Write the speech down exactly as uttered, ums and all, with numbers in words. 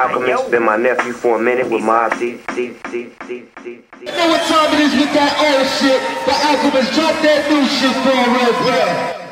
Alchemist, been my nephew for a minute with Mob Deep, Deep, Deep, Deep, Deep, Deep. You know what time it is with that old shit, but Alchemist, drop that new shit for a real player.